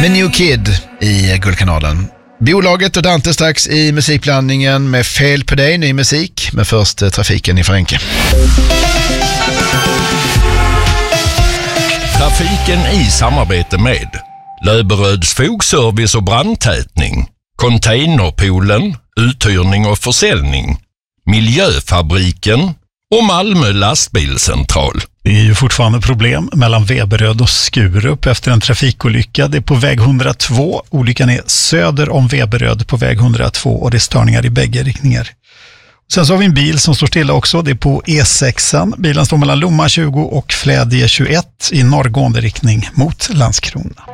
med New Kid i Guldkanalen. Bolaget och Dante strax i musikblandningen med Fel på dig, ny musik. Men först trafiken i Frankrike. Trafiken i samarbete med Löberöds fogservice och brandtätning, Containerpoolen, uthyrning och försäljning, Miljöfabriken och Malmö lastbilscentral. Det är ju fortfarande problem mellan Veberöd och Skurup efter en trafikolycka. Det är på väg 102. Olyckan är söder om Veberöd på väg 102 och det är störningar i bägge riktningar. Sen så har vi en bil som står stilla också. Det är på E6. Bilen står mellan Lomma 20 och Flädje 21 i norrgående riktning mot Landskrona.